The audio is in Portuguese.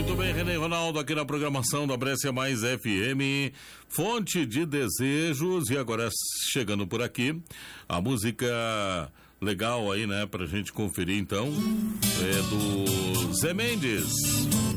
Muito bem, René Ronaldo aqui na programação da Brescia Mais FM, fonte de desejos. E agora chegando por aqui, a música legal aí, né, pra gente conferir então, é do Zé Mendes.